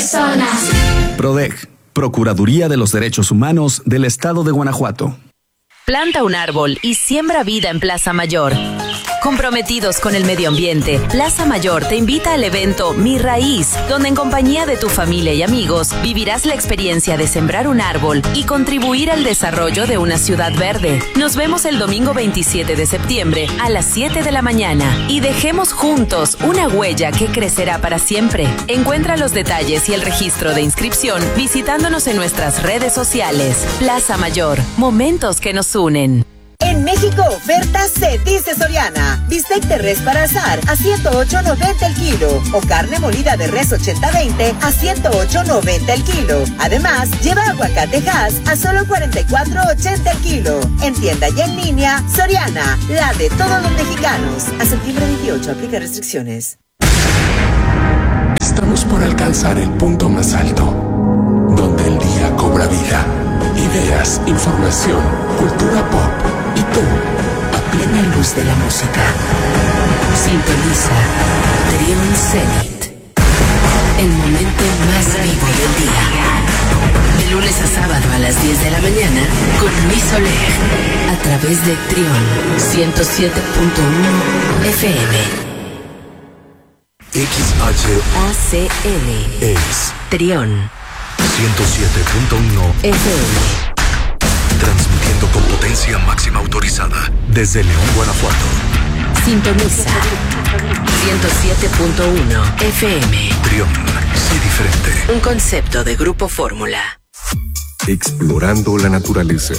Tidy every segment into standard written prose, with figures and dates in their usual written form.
personas. PRODEG, Procuraduría de los Derechos Humanos del Estado de Guanajuato. Planta un árbol y siembra vida en Plaza Mayor. Comprometidos con el medio ambiente, Plaza Mayor te invita al evento Mi Raíz, donde en compañía de tu familia y amigos vivirás la experiencia de sembrar un árbol y contribuir al desarrollo de una ciudad verde. Nos vemos el domingo 27 de septiembre a las 7 de la mañana y dejemos juntos una huella que crecerá para siempre. Encuentra los detalles y el registro de inscripción visitándonos en nuestras redes sociales. Plaza Mayor, momentos que nos unen. En México, ofertas se dice Soriana. Bistec de res para asar a $108.90 el kilo. O carne molida de res 80-20 a $108.90 el kilo. Además, lleva aguacate Hass a solo $44.80 el kilo. En tienda y en línea, Soriana, la de todos los mexicanos. A septiembre 28, aplica restricciones. Estamos por alcanzar el punto más alto, donde el día cobra vida. Ideas, información, cultura pop y tú, a plena luz de la música. Sintoniza Trion Zenit, el momento más vivo del día. De lunes a sábado a las 10 de la mañana con Luis Soler, a través de Trion 107.1 FM. XHACL es Trion 107.1 FM. Transmitiendo con potencia máxima autorizada desde León, Guanajuato. Sintoniza 107.1 FM. Trión, sé diferente. Un concepto de Grupo Fórmula. Explorando la naturaleza.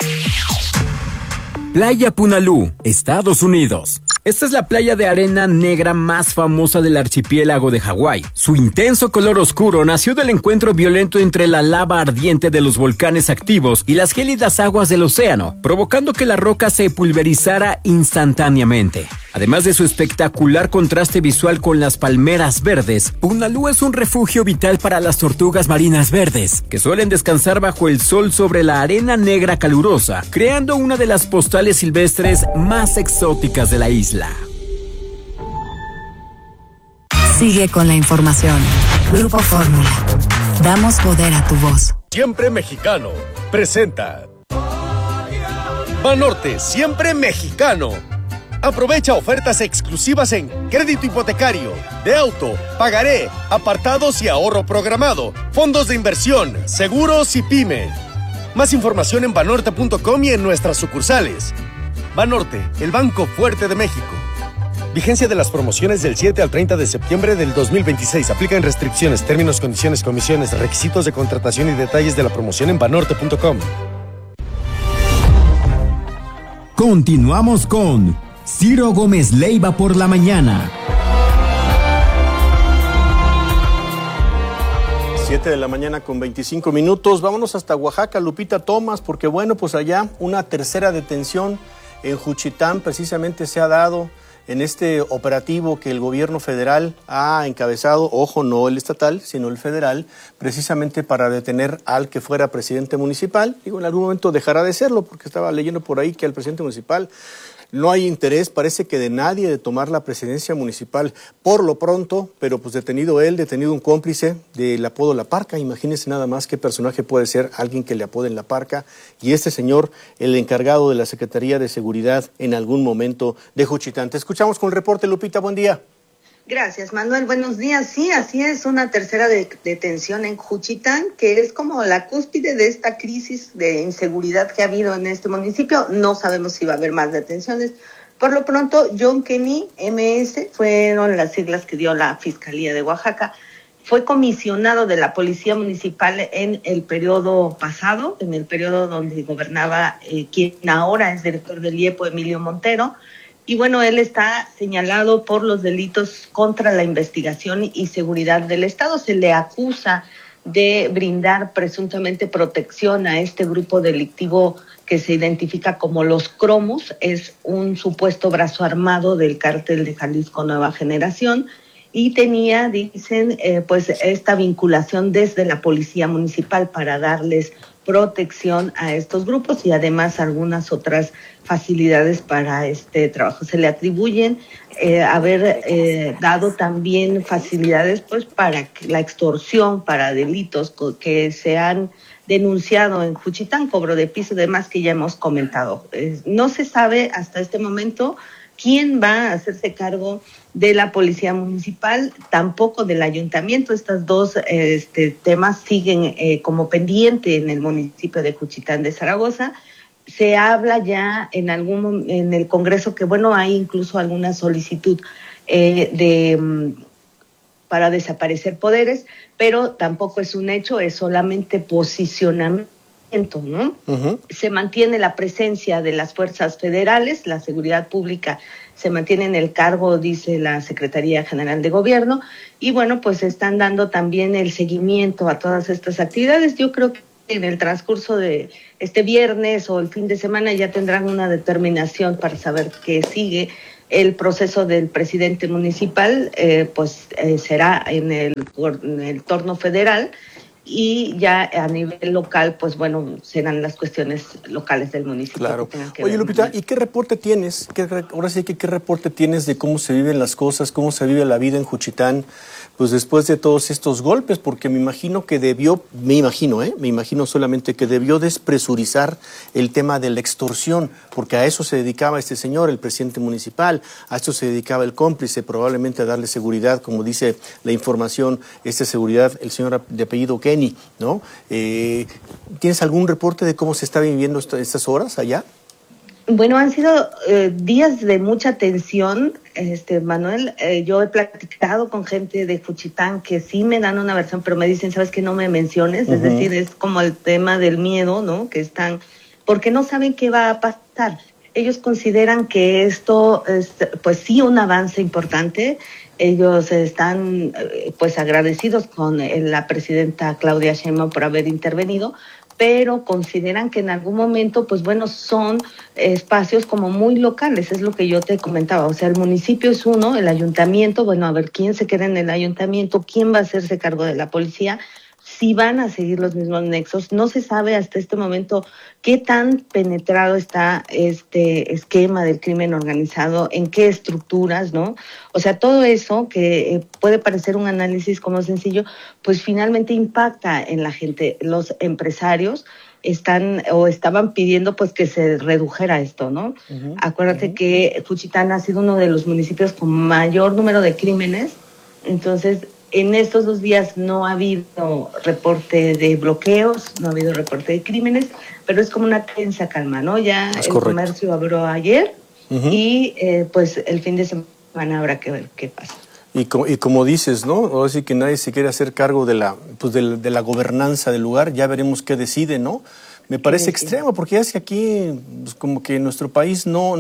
Playa Punalú, Estados Unidos. Esta es la playa de arena negra más famosa del archipiélago de Hawái. Su intenso color oscuro nació del encuentro violento entre la lava ardiente de los volcanes activos y las gélidas aguas del océano, provocando que la roca se pulverizara instantáneamente. Además de su espectacular contraste visual con las palmeras verdes, Punalú es un refugio vital para las tortugas marinas verdes, que suelen descansar bajo el sol sobre la arena negra calurosa, creando una de las postales silvestres más exóticas de la isla. Sigue con la información. Grupo Fórmula. Damos poder a tu voz. Siempre Mexicano presenta Banorte, siempre mexicano. Aprovecha ofertas exclusivas en crédito hipotecario, de auto, pagaré, apartados y ahorro programado, fondos de inversión, seguros y pyme. Más información en banorte.com y en nuestras sucursales. Banorte, el banco fuerte de México. Vigencia de las promociones del 7 al 30 de septiembre del 2026. Aplican restricciones, términos, condiciones, comisiones, requisitos de contratación y detalles de la promoción en banorte.com. Continuamos con Ciro Gómez Leiva por la mañana. 7 de la mañana con 25 minutos. Vámonos hasta Oaxaca, Lupita Thomas, porque bueno, pues allá una tercera detención en Juchitán precisamente se ha dado en este operativo que el gobierno federal ha encabezado, ojo, no el estatal, sino el federal, precisamente para detener al que fuera presidente municipal. Digo, en algún momento dejará de serlo, porque estaba leyendo por ahí que al presidente municipal no hay interés, parece que de nadie, de tomar la presidencia municipal por lo pronto, pero pues detenido él, detenido un cómplice del apodo La Parca. Imagínense nada más qué personaje puede ser alguien que le apoden La Parca. Y este señor, el encargado de la Secretaría de Seguridad en algún momento de Juchitán. Te escuchamos con el reporte, Lupita, buen día. Gracias, Manuel. Buenos días. Sí, así es, una tercera detención en Juchitán, que es como la cúspide de esta crisis de inseguridad que ha habido en este municipio. No sabemos si va a haber más detenciones. Por lo pronto, John Kenny, MS, fueron las siglas que dio la Fiscalía de Oaxaca. Fue comisionado de la Policía Municipal en el periodo pasado, en el periodo donde gobernaba quien ahora es director del IEPO, Emilio Montero. Y bueno, él está señalado por los delitos contra la investigación y seguridad del Estado. Se le acusa de brindar presuntamente protección a este grupo delictivo que se identifica como los Cromos. Es un supuesto brazo armado del cártel de Jalisco Nueva Generación y tenía, dicen, pues esta vinculación desde la Policía Municipal para darles protección a estos grupos y además algunas otras facilidades para este trabajo. Se le atribuyen haber dado también facilidades pues para la extorsión, para delitos que se han denunciado en Juchitán, cobro de piso y demás que ya hemos comentado. No se sabe hasta este momento quién va a hacerse cargo de la policía municipal, tampoco del ayuntamiento. Estos dos temas siguen como pendiente en el municipio de Juchitán de Zaragoza. Se habla ya en el Congreso que, bueno, hay incluso alguna solicitud para desaparecer poderes, pero tampoco es un hecho, es solamente posicionamiento, ¿no? Uh-huh. Se mantiene la presencia de las fuerzas federales, la seguridad pública se mantiene en el cargo, dice la Secretaría General de Gobierno, y bueno, pues están dando también el seguimiento a todas estas actividades. Yo creo que en el transcurso de este viernes o el fin de semana ya tendrán una determinación para saber qué sigue. El proceso del presidente municipal será en el torno federal, y ya a nivel local, pues bueno, serán las cuestiones locales del municipio. Claro. Oye, Lupita, ¿y qué reporte tienes? Ahora sí que ¿qué reporte tienes de cómo se viven las cosas, cómo se vive la vida en Juchitán, pues después de todos estos golpes? Porque me imagino solamente que debió despresurizar el tema de la extorsión, porque a eso se dedicaba este señor, el presidente municipal, a esto se dedicaba el cómplice, probablemente a darle seguridad, como dice la información, seguridad, el señor de apellido Kenny, ¿no? ¿Tienes algún reporte de cómo se está viviendo estas horas allá? Bueno, han sido días de mucha tensión, Manuel. Yo he platicado con gente de Juchitán que sí me dan una versión, pero me dicen, ¿sabes qué? No me menciones. Uh-huh. Es decir, es como el tema del miedo, ¿no? Que están, porque no saben qué va a pasar. Ellos consideran que esto es, pues sí, un avance importante. Ellos están, pues, agradecidos con la presidenta Claudia Sheinbaum por haber intervenido, pero consideran que en algún momento, pues bueno, son espacios como muy locales, es lo que yo te comentaba. O sea, el municipio es uno, el ayuntamiento, bueno, a ver quién se queda en el ayuntamiento, quién va a hacerse cargo de la policía, si van a seguir los mismos nexos. No se sabe hasta este momento qué tan penetrado está este esquema del crimen organizado, en qué estructuras, ¿no? O sea, todo eso que puede parecer un análisis como sencillo, pues finalmente impacta en la gente. Los empresarios estaban pidiendo pues que se redujera esto, ¿no? Uh-huh. Acuérdate que Juchitán ha sido uno de los municipios con mayor número de crímenes, entonces en estos 2 días no ha habido reporte de bloqueos, no ha habido reporte de crímenes, pero es como una tensa calma, ¿no? Ya el comercio abrió ayer, uh-huh, y pues el fin de semana habrá que ver qué pasa. Y como dices, ¿no? Ahora sí que nadie se quiere hacer cargo de la gobernanza del lugar, ya veremos qué decide, ¿no? Me parece extremo, porque ya es que aquí, pues, como que en nuestro país no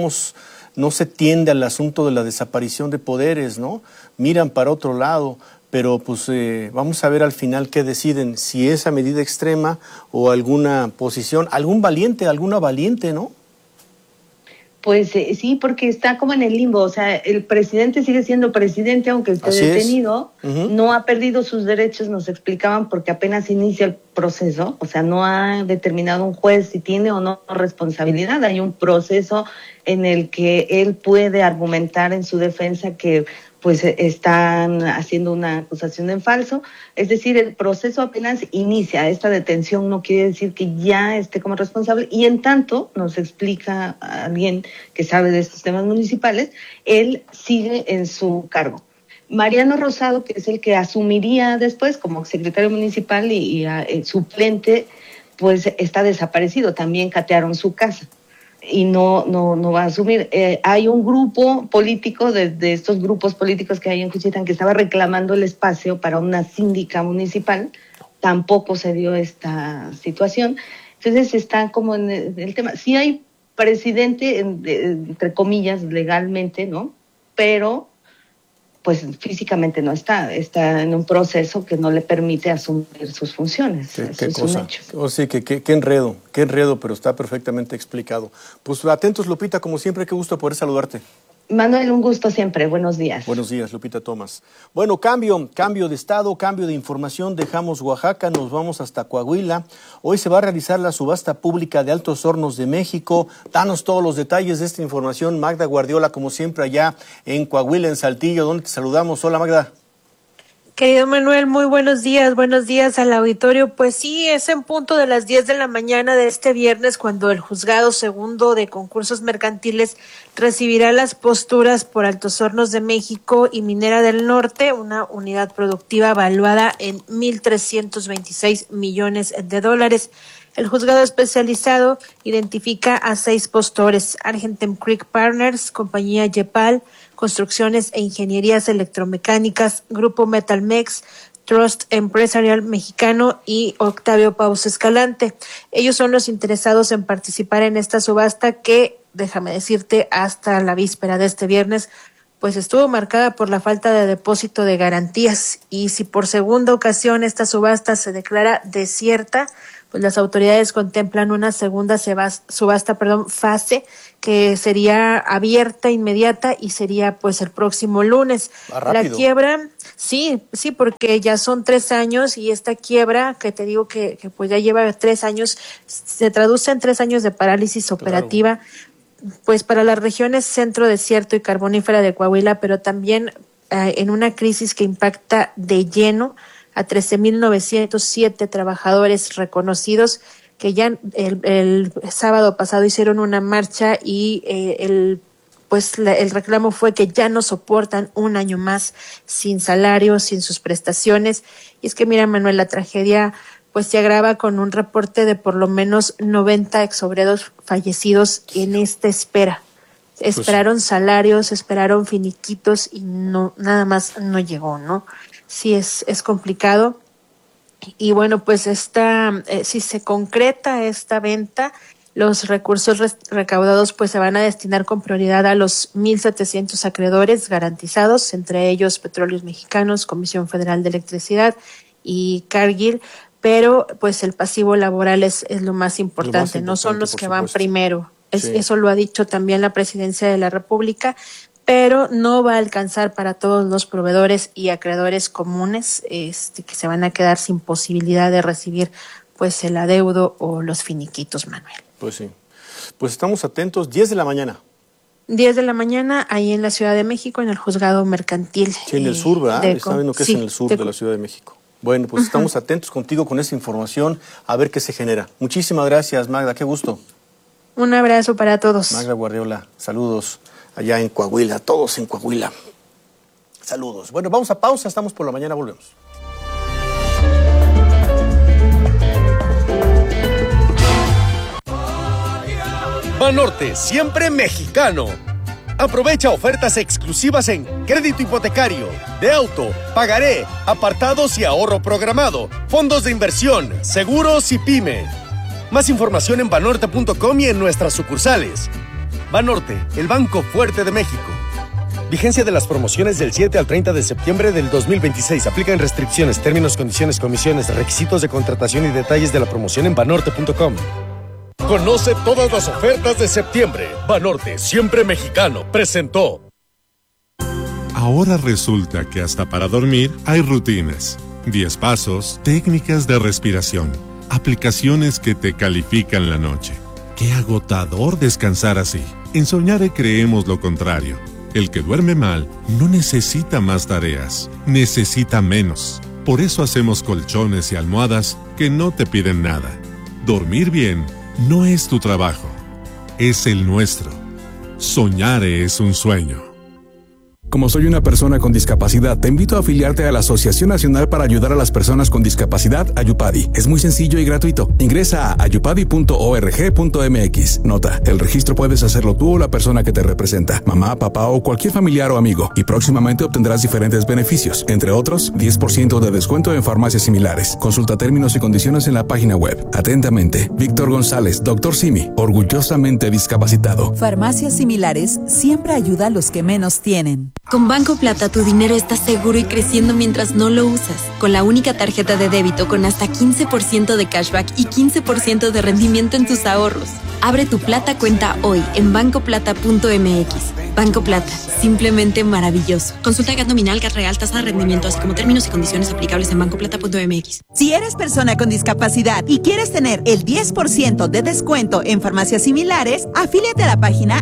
se tiende al asunto de la desaparición de poderes, ¿no? Miran para otro lado, pero pues vamos a ver al final qué deciden, si esa medida extrema o alguna posición, alguna valiente, ¿no? Pues sí, porque está como en el limbo, o sea, el presidente sigue siendo presidente aunque esté detenido, uh-huh, no ha perdido sus derechos, nos explicaban, porque apenas inicia el proceso, o sea, no ha determinado un juez si tiene o no responsabilidad, hay un proceso en el que él puede argumentar en su defensa que pues están haciendo una acusación en falso, es decir, el proceso apenas inicia. Esta detención no quiere decir que ya esté como responsable, y en tanto, nos explica alguien que sabe de estos temas municipales, él sigue en su cargo. Mariano Rosado, que es el que asumiría después como secretario municipal y suplente, pues está desaparecido, también catearon su casa y no va a asumir. Hay un grupo político, de estos grupos políticos que hay en Juchitán, que estaba reclamando el espacio para una síndica municipal, tampoco se dio esta situación, entonces está como en el tema. Sí hay presidente, entre comillas, legalmente, ¿no? Pero pues físicamente no está en un proceso que no le permite asumir sus funciones. ¿Qué cosa? O sí, qué enredo, pero está perfectamente explicado. Pues atentos, Lupita, como siempre, qué gusto poder saludarte. Manuel, un gusto siempre. Buenos días. Buenos días, Lupita Thomas. Bueno, cambio de estado, cambio de información. Dejamos Oaxaca, nos vamos hasta Coahuila. Hoy se va a realizar la subasta pública de Altos Hornos de México. Danos todos los detalles de esta información. Magda Guardiola, como siempre, allá en Coahuila, en Saltillo, donde te saludamos. Hola, Magda. Querido Manuel, muy buenos días al auditorio. Pues sí, es en punto de las 10 de la mañana de este viernes cuando el Juzgado Segundo de Concursos Mercantiles recibirá las posturas por Altos Hornos de México y Minera del Norte, una unidad productiva valuada en 1.326 millones de dólares. El juzgado especializado identifica a 6 postores: Argentine Creek Partners, Compañía Yepal, Construcciones e Ingenierías Electromecánicas, Grupo Metalmex, Trust Empresarial Mexicano y Octavio Paus Escalante. Ellos son los interesados en participar en esta subasta que, déjame decirte, hasta la víspera de este viernes, pues estuvo marcada por la falta de depósito de garantías. Y si por segunda ocasión esta subasta se desierta, pues las autoridades contemplan una segunda fase que sería abierta, inmediata, y sería pues el próximo lunes. La quiebra, sí, porque ya son 3 años y esta quiebra que te digo que pues ya lleva 3 años, se traduce en 3 años de parálisis operativa, pues para las regiones centro, desierto y carbonífera de Coahuila, pero también en una crisis que impacta de lleno a 13,907 trabajadores reconocidos que ya el sábado pasado hicieron una marcha y el reclamo fue que ya no soportan un año más sin salario, sin sus prestaciones. Y es que mira, Manuel, la tragedia pues se agrava con un reporte de por lo menos 90 exobreros fallecidos en esta espera. Esperaron salarios, esperaron finiquitos y no, nada más no llegó, ¿no? Sí, es complicado. Y bueno, pues si se concreta esta venta, los recursos recaudados pues se van a destinar con prioridad a los 1,700 acreedores garantizados, entre ellos Petróleos Mexicanos, Comisión Federal de Electricidad y Cargill, pero pues el pasivo laboral es lo más importante, no son los que van primero. Eso lo ha dicho también la Presidencia de la República, pero no va a alcanzar para todos los proveedores y acreedores comunes que se van a quedar sin posibilidad de recibir pues el adeudo o los finiquitos, Manuel. Pues sí. Pues estamos atentos, 10 de la mañana. 10 de la mañana, ahí en la Ciudad de México, en el Juzgado Mercantil. Sí, en el sur, ¿verdad? Está viendo que es en el sur de la Ciudad de México. Bueno, pues estamos atentos contigo con esa información, a ver qué se genera. Muchísimas gracias, Magda, qué gusto. Un abrazo para todos. Magda Guardiola, saludos allá en Coahuila, todos en Coahuila. Saludos. Bueno, vamos a pausa, estamos por la mañana, volvemos. Banorte, siempre mexicano. Aprovecha ofertas exclusivas en crédito hipotecario, de auto, pagaré, apartados y ahorro programado, fondos de inversión, seguros y pyme. Más información en banorte.com y en nuestras sucursales. Banorte, el banco fuerte de México. Vigencia de las promociones del 7 al 30 de septiembre del 2026. Aplican restricciones, términos, condiciones, comisiones, requisitos de contratación y detalles de la promoción en banorte.com. Conoce todas las ofertas de septiembre. Banorte, siempre mexicano, presentó. Ahora resulta que hasta para dormir hay rutinas, 10 pasos, técnicas de respiración, aplicaciones que te califican la noche. Qué agotador descansar así. En Soñare creemos lo contrario. El que duerme mal no necesita más tareas, necesita menos. Por eso hacemos colchones y almohadas que no te piden nada. Dormir bien no es tu trabajo, es el nuestro. Soñare es un sueño. Como soy una persona con discapacidad, te invito a afiliarte a la Asociación Nacional para Ayudar a las Personas con Discapacidad, Ayupadi. Es muy sencillo y gratuito. Ingresa a ayupadi.org.mx. Nota, el registro puedes hacerlo tú o la persona que te representa, mamá, papá o cualquier familiar o amigo, y próximamente obtendrás diferentes beneficios, entre otros, 10% de descuento en farmacias similares. Consulta términos y condiciones en la página web. Atentamente, Víctor González, Dr. Simi, orgullosamente discapacitado. Farmacias similares siempre ayuda a los que menos tienen. Con Banco Plata tu dinero está seguro y creciendo mientras no lo usas. Con la única tarjeta de débito con hasta 15% de cashback y 15% de rendimiento en tus ahorros. Abre tu Plata cuenta hoy en bancoplata.mx. Banco Plata, simplemente maravilloso. Consulta GAT nominal, GAT real, tasa de rendimiento, así como términos y condiciones aplicables en bancoplata.mx. Si eres persona con discapacidad y quieres tener el 10% de descuento en farmacias similares, afíliate a la página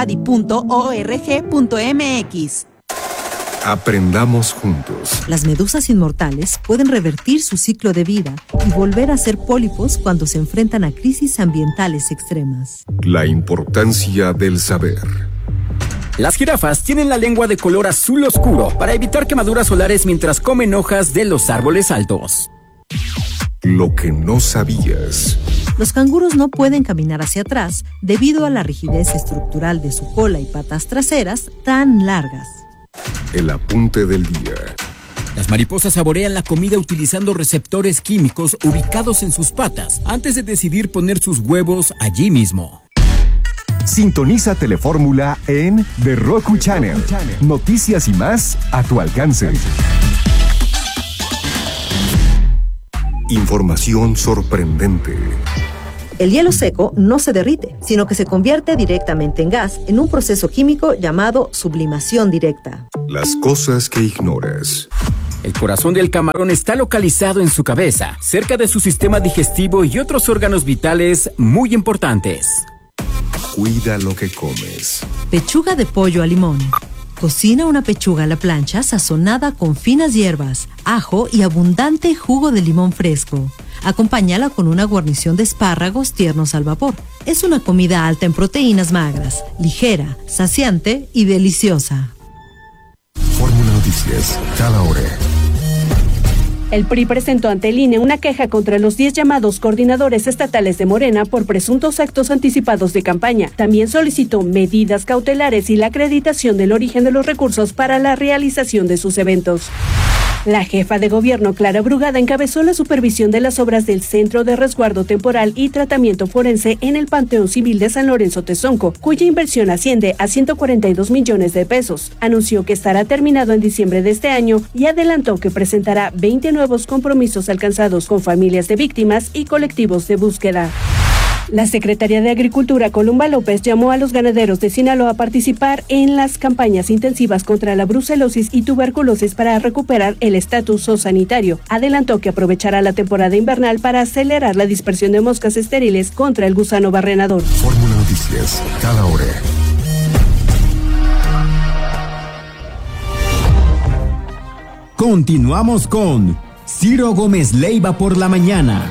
ayupadi.org.mx. Aprendamos juntos. Las medusas inmortales pueden revertir su ciclo de vida y volver a ser pólipos cuando se enfrentan a crisis ambientales extremas. La importancia del saber. Las jirafas tienen la lengua de color azul oscuro para evitar quemaduras solares mientras comen hojas de los árboles altos. Lo que no sabías. Los canguros no pueden caminar hacia atrás debido a la rigidez estructural de su cola y patas traseras tan largas. El apunte del día. Las mariposas saborean la comida utilizando receptores químicos ubicados en sus patas antes de decidir poner sus huevos allí mismo. Sintoniza Telefórmula en The Roku Channel. Noticias y más a tu alcance. Información sorprendente. El hielo seco no se derrite, sino que se convierte directamente en gas en un proceso químico llamado sublimación directa. Las cosas que ignoras. El corazón del camarón está localizado en su cabeza, cerca de su sistema digestivo y otros órganos vitales muy importantes. Cuida lo que comes. Pechuga de pollo a limón. Cocina una pechuga a la plancha sazonada con finas hierbas, ajo y abundante jugo de limón fresco. Acompáñala con una guarnición de espárragos tiernos al vapor. Es una comida alta en proteínas magras, ligera, saciante y deliciosa. Fórmula Noticias, cada hora. El PRI presentó ante el INE una queja contra los 10 llamados coordinadores estatales de Morena por presuntos actos anticipados de campaña. También solicitó medidas cautelares y la acreditación del origen de los recursos para la realización de sus eventos. La jefa de gobierno, Clara Brugada, encabezó la supervisión de las obras del Centro de Resguardo Temporal y Tratamiento Forense en el Panteón Civil de San Lorenzo Tezonco, cuya inversión asciende a 142 millones de pesos. Anunció que estará terminado en diciembre de este año y adelantó que presentará 20 nuevos compromisos alcanzados con familias de víctimas y colectivos de búsqueda. La secretaria de Agricultura, Columba López, llamó a los ganaderos de Sinaloa a participar en las campañas intensivas contra la brucelosis y tuberculosis para recuperar el estatus zoosanitario. Adelantó que aprovechará la temporada invernal para acelerar la dispersión de moscas estériles contra el gusano barrenador. Fórmula Noticias, cada hora. Continuamos con Ciro Gómez Leiva por la mañana.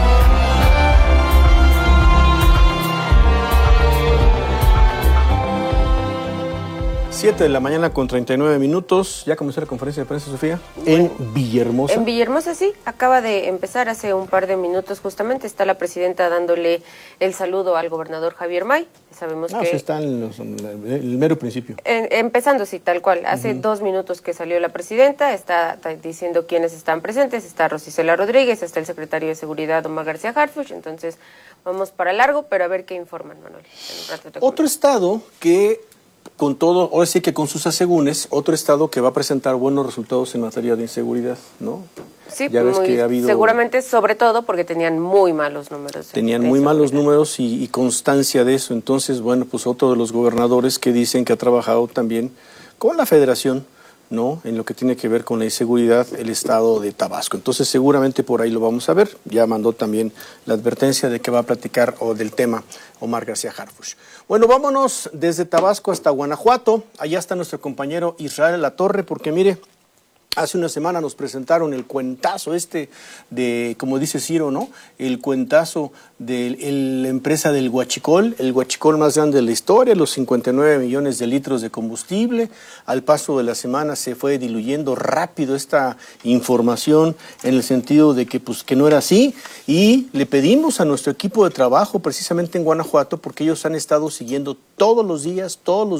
7 de la mañana con 39 minutos. Ya comenzó la conferencia de prensa, Sofía, en Villahermosa. En Villahermosa, sí. Acaba de empezar hace un par de minutos justamente. Está la presidenta dándole el saludo al gobernador Javier May. Sabemos que... sí, está en el mero principio. Empezando, sí, tal cual. Hace 2 minutos que salió la presidenta, está diciendo quiénes están presentes. Está Rosicela Rodríguez, está el secretario de Seguridad, Omar García Harfuch. Entonces, vamos para largo, pero a ver qué informan, Manuel. Otro estado que... con todo, ahora sí que con sus asegúnes, otro estado que va a presentar buenos resultados en materia de inseguridad, ¿no? Sí, ya ves que ha habido... seguramente, sobre todo porque tenían muy malos números. Tenían muy malos números y constancia de eso. Entonces, bueno, pues otro de los gobernadores que dicen que ha trabajado también con la federación, ¿no? En lo que tiene que ver con la inseguridad, el estado de Tabasco. Entonces, seguramente por ahí lo vamos a ver. Ya mandó también la advertencia de que va a platicar del tema Omar García Harfuch. Bueno, vámonos desde Tabasco hasta Guanajuato. Allá está nuestro compañero Israel Latorre, porque mire, hace una semana nos presentaron el cuentazo de, como dice Ciro, ¿no? El cuentazo de la empresa del huachicol, el huachicol más grande de la historia, los 59 millones de litros de combustible. Al paso de la semana se fue diluyendo rápido esta información en el sentido de que, pues, que no era así. Y le pedimos a nuestro equipo de trabajo, precisamente en Guanajuato, porque ellos han estado siguiendo todos los días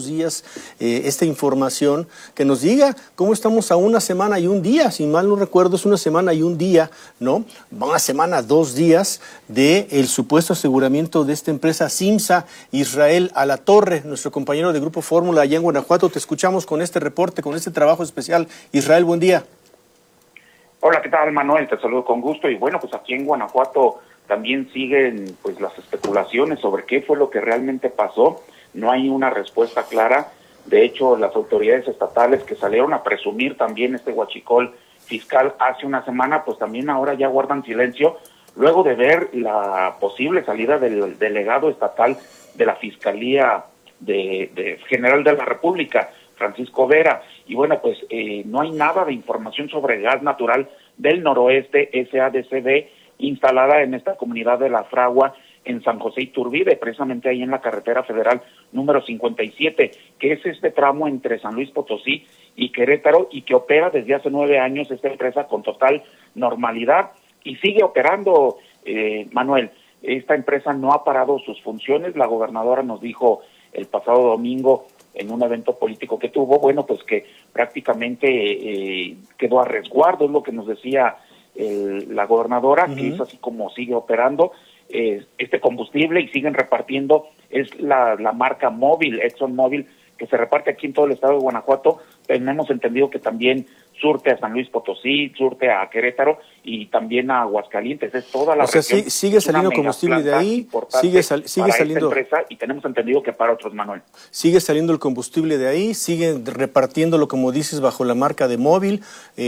esta información, que nos diga cómo estamos a una semana y un día, si mal no recuerdo, es una semana y un día, ¿no? Una semana, 2 días de el supuesto aseguramiento de esta empresa Simsa. Israel Alatorre, nuestro compañero de Grupo Fórmula allá en Guanajuato, te escuchamos con este reporte, con este trabajo especial. Israel, buen día. Hola, ¿qué tal, Manuel? Te saludo con gusto. Y bueno, pues aquí en Guanajuato también siguen pues las especulaciones sobre qué fue lo que realmente pasó. No hay una respuesta clara, De hecho, las autoridades estatales que salieron a presumir también este huachicol fiscal hace una semana, pues también ahora ya guardan silencio, luego de ver la posible salida del delegado estatal de la Fiscalía General de la República, Francisco Vera. Y bueno, pues no hay nada de información sobre gas natural del noroeste, SADCB, instalada en esta comunidad de La Fragua, en San José Iturbide, precisamente ahí en la carretera federal número 57, que es este tramo entre San Luis Potosí y Querétaro, y que opera desde hace 9 años esta empresa con total normalidad, y sigue operando, Manuel. Esta empresa no ha parado sus funciones. La gobernadora nos dijo el pasado domingo en un evento político que tuvo, bueno, pues que prácticamente quedó a resguardo, es lo que nos decía la gobernadora, que es así como sigue operando este combustible, y siguen repartiendo, es la marca Móvil, ExxonMobil, que se reparte aquí en todo el estado de Guanajuato. Tenemos entendido que también surte a San Luis Potosí, surte a Querétaro y también a Aguascalientes. Es toda la región. Sí, sigue saliendo combustible de ahí, sigue saliendo esta empresa, y tenemos entendido que para otros, Manuel. Sigue saliendo el combustible de ahí, sigue repartiéndolo, como dices, bajo la marca de Móvil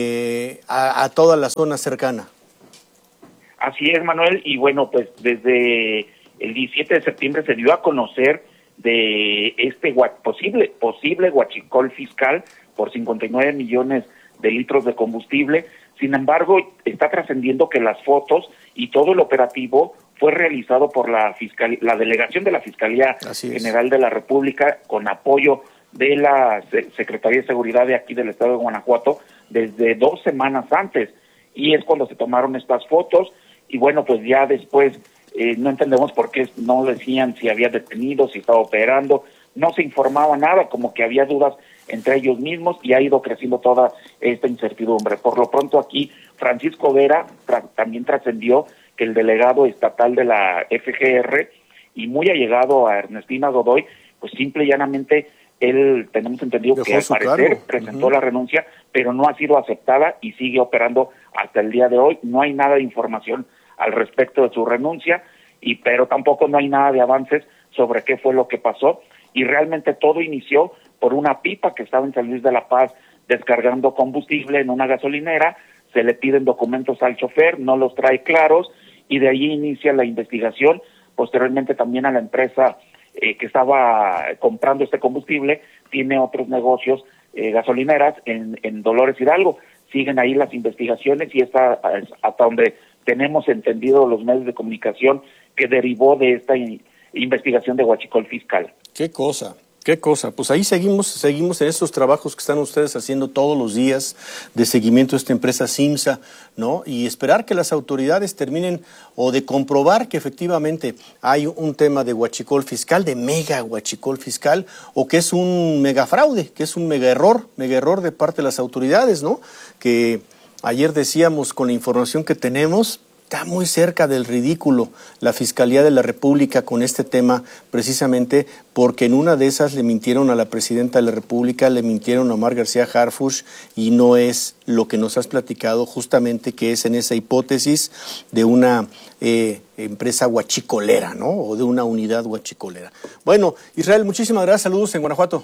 a toda la zona cercana. Así es, Manuel, y bueno, pues desde el 17 de septiembre se dio a conocer de este posible huachicol fiscal por 59 millones de litros de combustible. Sin embargo, está trascendiendo que las fotos y todo el operativo fue realizado por la delegación de la Fiscalía General de la República, con apoyo de la Secretaría de Seguridad de aquí del estado de Guanajuato, desde 2 semanas antes, y es cuando se tomaron estas fotos. Y bueno, pues ya después no entendemos por qué no decían si había detenido, si estaba operando, no se informaba nada, como que había dudas entre ellos mismos, y ha ido creciendo toda esta incertidumbre. Por lo pronto aquí, Francisco Vera también trascendió que el delegado estatal de la FGR, y muy allegado a Ernestina Godoy, pues simple y llanamente él, tenemos entendido que al parecer presentó la renuncia, pero no ha sido aceptada y sigue operando hasta el día de hoy. No hay nada de información al respecto de su renuncia, pero tampoco no hay nada de avances sobre qué fue lo que pasó, y realmente todo inició por una pipa que estaba en San Luis de la Paz descargando combustible en una gasolinera. Se le piden documentos al chofer, no los trae claros, y de ahí inicia la investigación. Posteriormente también a la empresa que estaba comprando este combustible, tiene otros negocios gasolineras en Dolores Hidalgo. Siguen ahí las investigaciones, y está hasta donde tenemos entendido los medios de comunicación que derivó de esta investigación de huachicol fiscal. Qué cosa. Pues ahí seguimos en estos trabajos que están ustedes haciendo todos los días de seguimiento de esta empresa CIMSA, ¿no? Y esperar que las autoridades terminen o de comprobar que efectivamente hay un tema de huachicol fiscal, de mega huachicol fiscal, o que es un mega fraude, que es un mega error de parte de las autoridades, ¿no? Que ayer decíamos, con la información que tenemos, está muy cerca del ridículo la Fiscalía de la República con este tema, precisamente porque en una de esas le mintieron a la Presidenta de la República, le mintieron a Omar García Harfuch, y no es lo que nos has platicado, justamente que es en esa hipótesis de una empresa huachicolera, ¿no? O de una unidad huachicolera. Bueno, Israel, muchísimas gracias, saludos en Guanajuato.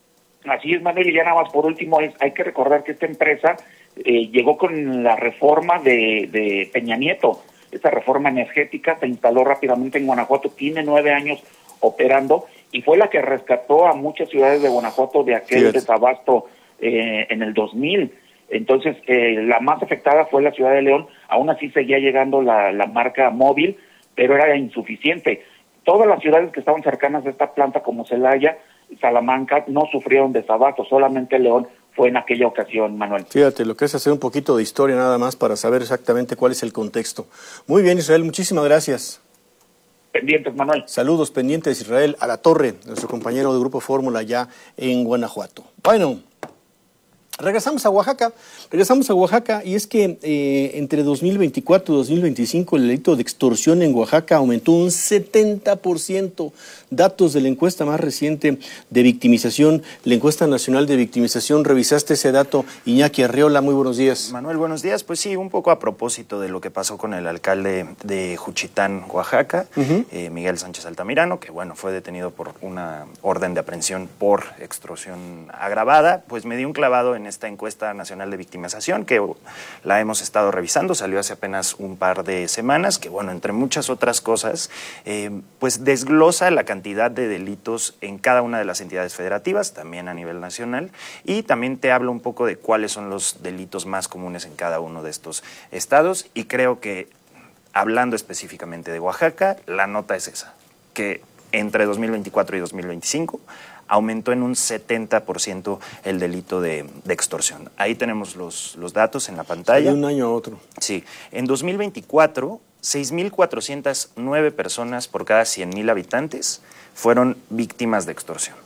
Así es, Manuel, y ya nada más por último, hay que recordar que esta empresa llegó con la reforma de Peña Nieto. Esta reforma energética se instaló rápidamente en Guanajuato, tiene 9 años operando, y fue la que rescató a muchas ciudades de Guanajuato de aquel desabasto en el 2000. Entonces, la más afectada fue la ciudad de León. Aún así seguía llegando la marca Móvil, pero era insuficiente. Todas las ciudades que estaban cercanas a esta planta, como Celaya, Salamanca, no sufrieron desabasto, solamente León fue en aquella ocasión, Manuel. Fíjate, lo que es hacer un poquito de historia nada más para saber exactamente cuál es el contexto. Muy bien, Israel, muchísimas gracias. Pendientes, Manuel. Saludos, pendientes, Israel Alatorre, nuestro compañero de Grupo Fórmula allá en Guanajuato. Bueno, Regresamos a Oaxaca y es que entre 2024 y 2025 el delito de extorsión en Oaxaca aumentó un 70%. Datos de la encuesta más reciente de victimización, la encuesta nacional de victimización. ¿Revisaste ese dato? Iñaki Arriola, muy buenos días. Manuel, buenos días. Pues sí, un poco a propósito de lo que pasó con el alcalde de Juchitán, Oaxaca, Miguel Sánchez Altamirano, que bueno, fue detenido por una orden de aprehensión por extorsión agravada, pues me di un clavado en esta encuesta nacional de victimización, que la hemos estado revisando, salió hace apenas un par de semanas, que bueno, entre muchas otras cosas, pues desglosa la cantidad de delitos en cada una de las entidades federativas, también a nivel nacional, y también te habla un poco de cuáles son los delitos más comunes en cada uno de estos estados, y creo que, hablando específicamente de Oaxaca, la nota es esa, que entre 2024 y 2025 aumentó en un 70% el delito de extorsión. Ahí tenemos los datos en la pantalla. De un año a otro. Sí. En 2024, 6,409 personas por cada 100,000 habitantes fueron víctimas de extorsión.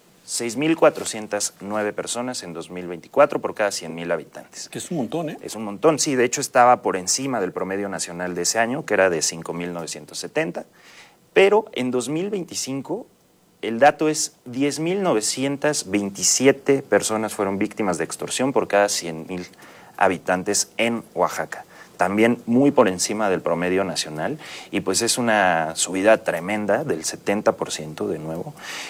6,409 personas en 2024 por cada 100,000 habitantes. Que es un montón, ¿eh? Es un montón, sí. De hecho, estaba por encima del promedio nacional de ese año, que era de 5,970. Pero en 2025... el dato es 10,927 personas fueron víctimas de extorsión por cada 100,000 habitantes en Oaxaca. También muy por encima del promedio nacional, y pues es una subida tremenda del 70% de nuevo.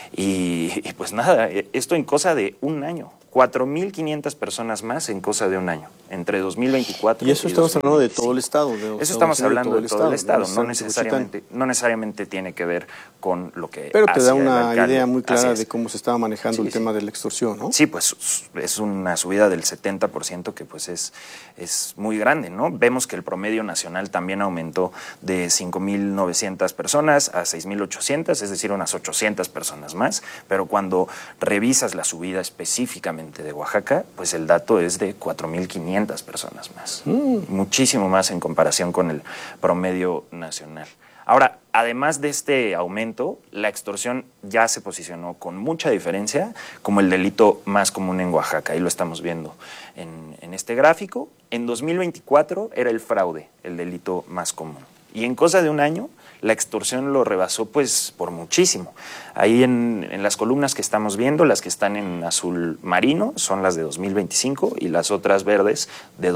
Y pues nada, esto en cosa de un año. 4,500 personas más en cosa de un año, entre 2024 y eso estamos hablando de todo el estado. Eso estamos hablando de todo el estado, no necesariamente tiene que ver con lo que pero te da una idea muy clara de cómo se estaba manejando el tema de la extorsión, ¿no? Sí, pues es una subida del 70% que pues es muy grande, ¿no? Vemos que el promedio nacional también aumentó de 5,900 personas a 6,800, es decir, unas 800 personas más, pero cuando revisas la subida específicamente de Oaxaca, pues el dato es de 4,500 personas más. Muchísimo más en comparación con el promedio nacional. Ahora, además de este aumento, la extorsión ya se posicionó con mucha diferencia como el delito más común en Oaxaca. Ahí lo estamos viendo en este gráfico. En 2024 era el fraude el delito más común. Y en cosa de un año, la extorsión lo rebasó pues por muchísimo. Ahí en las columnas que estamos viendo, las que están en azul marino son las de 2025 y las otras verdes de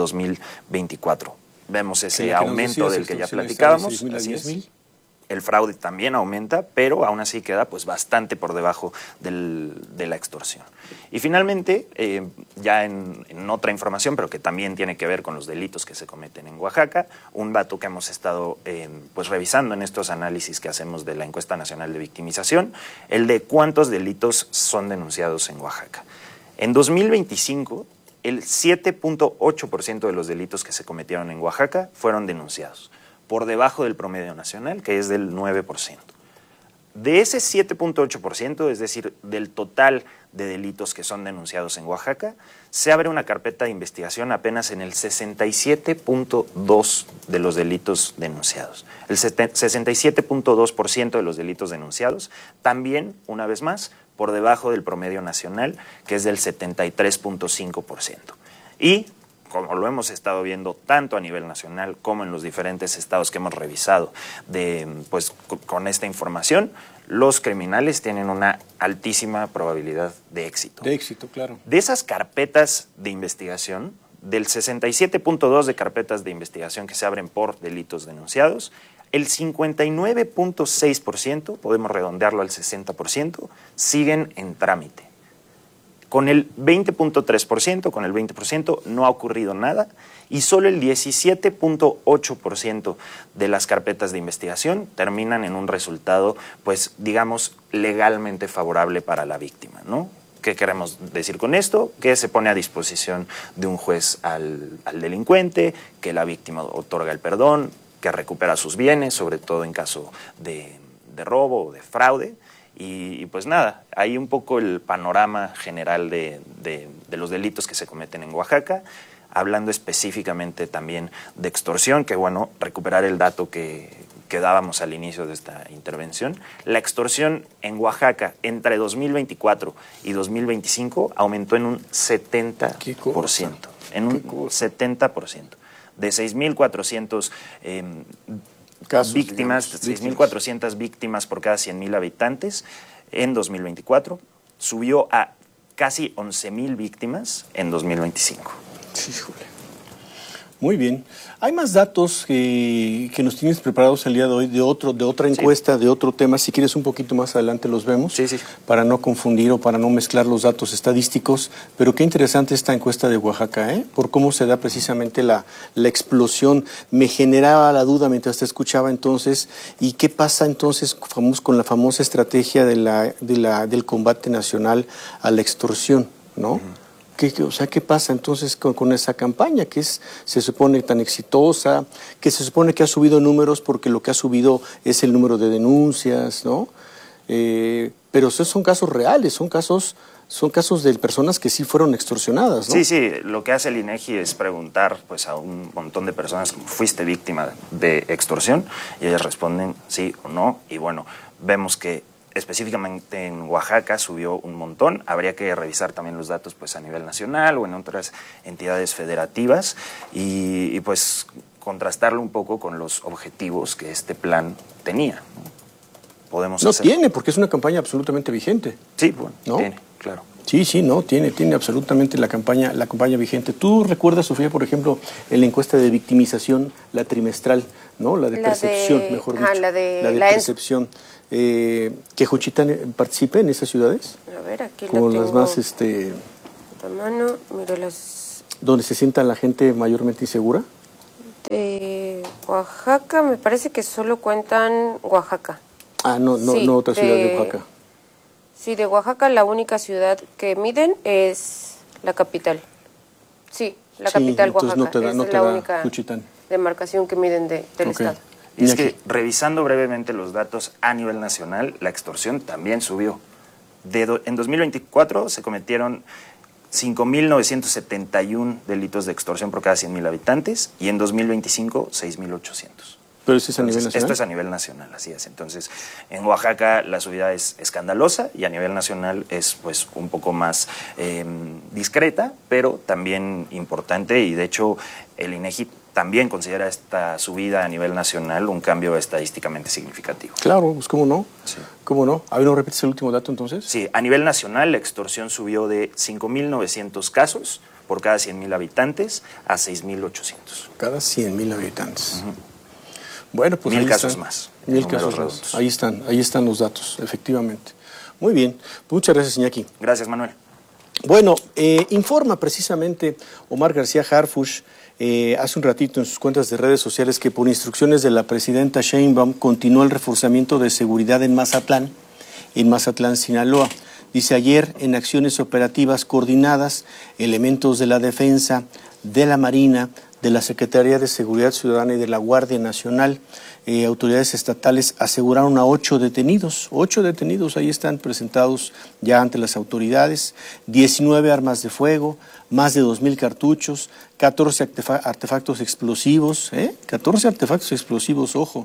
2024. Vemos ese aumento del que ya platicábamos. Así es. El fraude también aumenta, pero aún así queda pues bastante por debajo de la extorsión. Y finalmente, ya en otra información, pero que también tiene que ver con los delitos que se cometen en Oaxaca, un dato que hemos estado pues revisando en estos análisis que hacemos de la encuesta nacional de victimización, el de cuántos delitos son denunciados en Oaxaca. En 2025, el 7,8% de los delitos que se cometieron en Oaxaca fueron denunciados, por debajo del promedio nacional, que es del 9%. De ese 7,8%, es decir, del total de delitos que son denunciados en Oaxaca, se abre una carpeta de investigación apenas en el 67,2% de los delitos denunciados. El 67,2% de los delitos denunciados, también, una vez más, por debajo del promedio nacional, que es del 73,5%. Y como lo hemos estado viendo tanto a nivel nacional como en los diferentes estados que hemos revisado pues con esta información, los criminales tienen una altísima probabilidad de éxito. De éxito, claro. De esas carpetas de investigación, del 67,2% de carpetas de investigación que se abren por delitos denunciados, el 59,6%, podemos redondearlo al 60%, siguen en trámite. Con el 20,3%, con el 20% no ha ocurrido nada y solo el 17,8% de las carpetas de investigación terminan en un resultado, pues digamos, legalmente favorable para la víctima, ¿no? ¿Qué queremos decir con esto? Que se pone a disposición de un juez al delincuente, que la víctima otorga el perdón, que recupera sus bienes, sobre todo en caso de robo o de fraude. Y pues nada, hay un poco el panorama general de los delitos que se cometen en Oaxaca, hablando específicamente también de extorsión, que bueno, recuperar el dato que que dábamos al inicio de esta intervención, la extorsión en Oaxaca entre 2024 y 2025 aumentó en un 70%. En un 70%. De 6.400 víctimas, 6.400 víctimas por cada 100.000 habitantes en 2024, subió a casi 11.000 víctimas en 2025. Híjole. Muy bien. Hay más datos que nos tienes preparados el día de hoy de otra encuesta, de otro tema. Si quieres un poquito más adelante los vemos, para no confundir o para no mezclar los datos estadísticos. Pero qué interesante esta encuesta de Oaxaca, por cómo se da precisamente la explosión. Me generaba la duda mientras te escuchaba entonces. ¿Y qué pasa entonces con la famosa estrategia del combate nacional a la extorsión, ¿no? ¿Qué pasa entonces con esa campaña que se supone tan exitosa, que se supone que ha subido números porque lo que ha subido es el número de denuncias, ¿no? Pero esos son casos reales, son casos de personas que sí fueron extorsionadas, ¿no? Sí, lo que hace el INEGI es preguntar pues a un montón de personas, ¿fuiste víctima de extorsión? Y ellas responden sí o no, y bueno, vemos que específicamente en Oaxaca subió un montón. Habría que revisar también los datos pues a nivel nacional o en otras entidades federativas y pues contrastarlo un poco con los objetivos que este plan tenía. Podemos hacer. Tiene, porque es una campaña absolutamente vigente. Sí, bueno, ¿no? Tiene, claro. Sí, tiene absolutamente la campaña vigente. ¿Tú recuerdas, Sofía, por ejemplo, en la encuesta de victimización, la trimestral, ¿no? La de percepción, mejor dicho. La de percepción. ¿Que Juchitán participe en esas ciudades? A ver, aquí como lo las tengo más, a mano, mira las... ¿Donde se sienta la gente mayormente insegura? De Oaxaca, me parece que solo cuentan Oaxaca. No otra ciudad de Oaxaca. Sí, de Oaxaca la única ciudad que miden es la capital. Sí, la capital Oaxaca. No te es la da única Juchitán. Demarcación que miden del estado. Y es que, revisando brevemente los datos a nivel nacional, la extorsión también subió. En 2024 se cometieron 5.971 delitos de extorsión por cada 100.000 habitantes y en 2025 6.800. ¿Pero eso es a nivel nacional? Esto es a nivel nacional, así es. Entonces, en Oaxaca la subida es escandalosa y a nivel nacional es pues un poco más discreta, pero también importante y de hecho el INEGI también considera esta subida a nivel nacional un cambio estadísticamente significativo. Claro, pues cómo no. Sí. ¿Cómo no? A ver, ¿no repites el último dato entonces? Sí, a nivel nacional la extorsión subió de 5.900 casos por cada 100.000 habitantes a 6.800. Cada 100.000 habitantes. Bueno, pues 1.000 casos más. 1.000 casos más. Ahí están los datos, efectivamente. Muy bien. Muchas gracias, Iñaki. Gracias, Manuel. Bueno, informa precisamente Omar García Harfuch hace un ratito en sus cuentas de redes sociales que por instrucciones de la presidenta Sheinbaum continúa el reforzamiento de seguridad en Mazatlán, Sinaloa. Dice ayer en acciones operativas coordinadas, elementos de la Defensa, de la Marina, de la Secretaría de Seguridad Ciudadana y de la Guardia Nacional, autoridades estatales aseguraron a 8 detenidos. 8 detenidos ahí están presentados ya ante las autoridades, 19 armas de fuego, más de 2.000 cartuchos, 14 artefactos explosivos, 14 artefactos explosivos, ojo.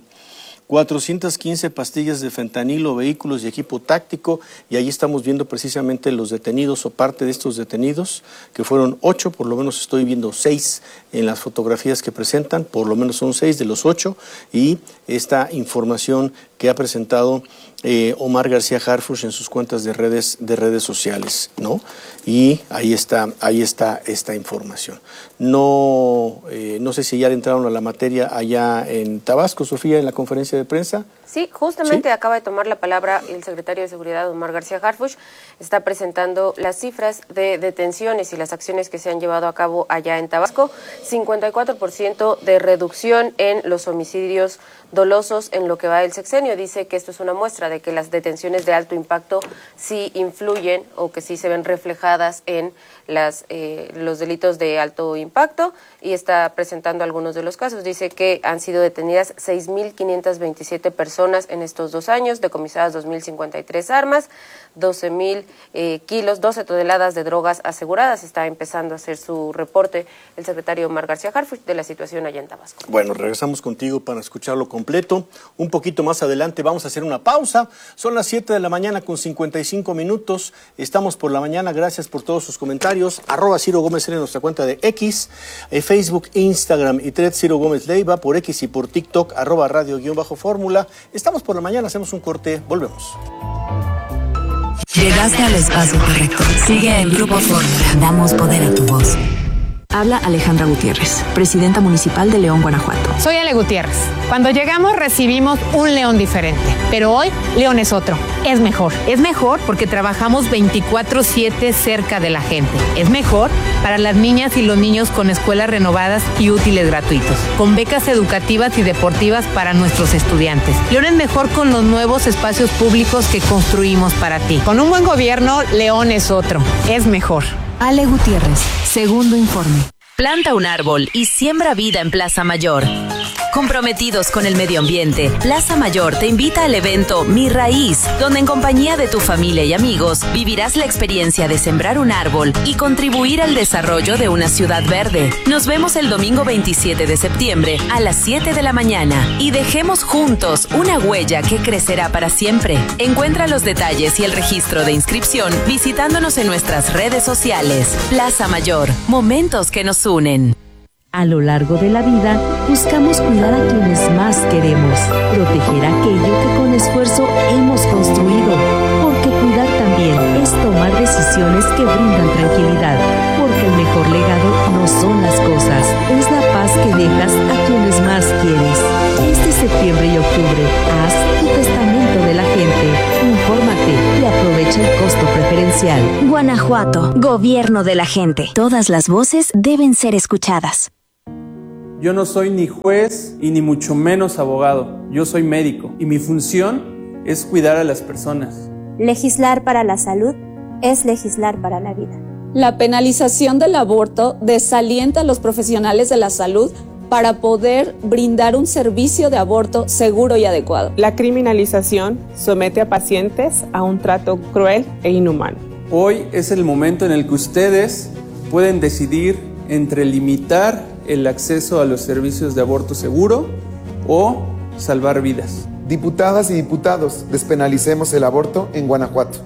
415 pastillas de fentanilo, vehículos y equipo táctico, y ahí estamos viendo precisamente los detenidos o parte de estos detenidos, que fueron 8, por lo menos estoy viendo 6 en las fotografías que presentan, por lo menos son 6 de los 8, y esta información que ha presentado Omar García Harfuch en sus cuentas de redes sociales, ¿no? Y ahí está esta información. No sé si ya le entraron a la materia allá en Tabasco, Sofía, en la conferencia de prensa. Sí, justamente acaba de tomar la palabra el secretario de Seguridad, Omar García Harfuch. Está presentando las cifras de detenciones y las acciones que se han llevado a cabo allá en Tabasco. 54% de reducción en los homicidios dolosos en lo que va del sexenio. Dice que esto es una muestra de que las detenciones de alto impacto sí influyen o que sí se ven reflejadas en los delitos de alto impacto, y está presentando algunos de los casos. Dice que han sido detenidas 6.527 personas en estos 2 años, decomisadas 2.053 armas, 12.000 kilos, 12 toneladas de drogas aseguradas. Está empezando a hacer su reporte el secretario Omar García Harfuch de la situación allá en Tabasco. Bueno, regresamos contigo para escucharlo completo. completo. Un poquito más adelante vamos a hacer una pausa. Son las 7 de la mañana con 55 minutos. Estamos por la mañana. Gracias por todos sus comentarios. @Ciro Gómez en nuestra cuenta de X, Facebook, Instagram y Thread Ciro Gómez Leiva, por X y por TikTok, @radio_fórmula. Estamos por la mañana, hacemos un corte, volvemos. Llegaste al espacio correcto. Sigue en Grupo Fórmula. Damos poder a tu voz. Habla Alejandra Gutiérrez, presidenta municipal de León, Guanajuato. Soy Ale Gutiérrez. Cuando llegamos recibimos un León diferente, pero hoy León es otro. Es mejor. Es mejor porque trabajamos 24/7 cerca de la gente. Es mejor para las niñas y los niños con escuelas renovadas y útiles gratuitos, con becas educativas y deportivas para nuestros estudiantes. León es mejor con los nuevos espacios públicos que construimos para ti. Con un buen gobierno, León es otro. Es mejor. Ale Gutiérrez, segundo informe. Planta un árbol y siembra vida en Plaza Mayor. Comprometidos con el medio ambiente, Plaza Mayor te invita al evento Mi Raíz, donde en compañía de tu familia y amigos vivirás la experiencia de sembrar un árbol y contribuir al desarrollo de una ciudad verde. Nos vemos el domingo 27 de septiembre a las 7 de la mañana y dejemos juntos una huella que crecerá para siempre. Encuentra los detalles y el registro de inscripción visitándonos en nuestras redes sociales. Plaza Mayor, momentos que nos unen. A lo largo de la vida, buscamos cuidar a quienes más queremos, proteger aquello que con esfuerzo hemos construido, porque cuidar también es tomar decisiones que brindan tranquilidad, porque el mejor legado no son las cosas, es la paz que dejas a quienes más quieres. Este septiembre y octubre, haz tu testamento de la gente, infórmate y aprovecha el costo preferencial. Guanajuato, gobierno de la gente. Todas las voces deben ser escuchadas. Yo no soy ni juez y ni mucho menos abogado. Yo soy médico y mi función es cuidar a las personas. Legislar para la salud es legislar para la vida. La penalización del aborto desalienta a los profesionales de la salud para poder brindar un servicio de aborto seguro y adecuado. La criminalización somete a pacientes a un trato cruel e inhumano. Hoy es el momento en el que ustedes pueden decidir entre limitar el acceso a los servicios de aborto seguro o salvar vidas. Diputadas y diputados, despenalicemos el aborto en Guanajuato.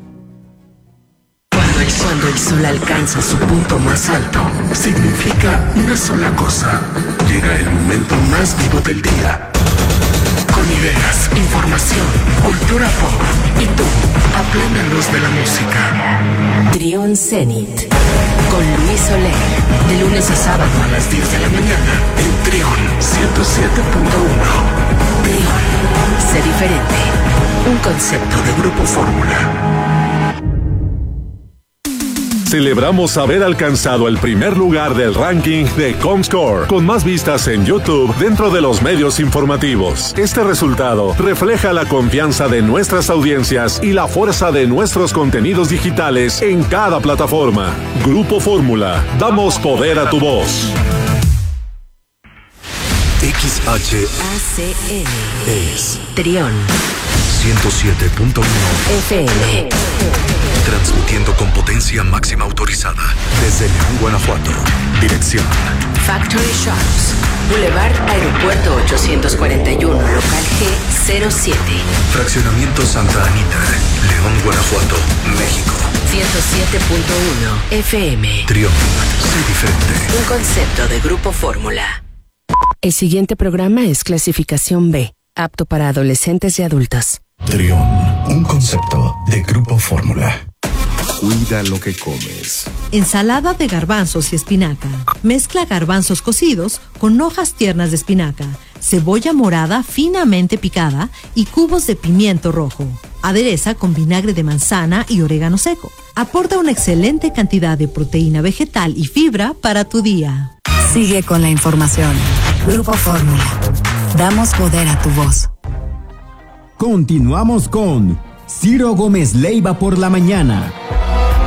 Cuando el sol alcanza su punto más alto, significa una sola cosa. Llega el momento más vivo del día. Con ideas, información, cultura pop y tú, a plena luz de la música. Trión Zenit, con Luis Soler, de lunes a sábado a las 10 de la mañana en Trión 107.1. Trión, sé diferente. Un concepto de Grupo Fórmula. Celebramos haber alcanzado el primer lugar del ranking de Comscore, con más vistas en YouTube dentro de los medios informativos. Este resultado refleja la confianza de nuestras audiencias y la fuerza de nuestros contenidos digitales en cada plataforma. Grupo Fórmula, damos poder a tu voz. XHACN es Trión 107.1 FM. Transmitiendo con potencia máxima autorizada desde León, Guanajuato. Dirección Factory Shops, Boulevard Aeropuerto 841, local G07. Fraccionamiento Santa Anita, León, Guanajuato, México. 107.1 FM. Trión, sé diferente. Un concepto de Grupo Fórmula. El siguiente programa es clasificación B, apto para adolescentes y adultos. Trión, un concepto de Grupo Fórmula. Cuida lo que comes. Ensalada de garbanzos y espinaca. Mezcla garbanzos cocidos con hojas tiernas de espinaca, cebolla morada finamente picada y cubos de pimiento rojo. Adereza con vinagre de manzana y orégano seco. Aporta una excelente cantidad de proteína vegetal y fibra para tu día. Sigue con la información. Grupo Fórmula. Damos poder a tu voz. Continuamos con Ciro Gómez Leiva por la mañana.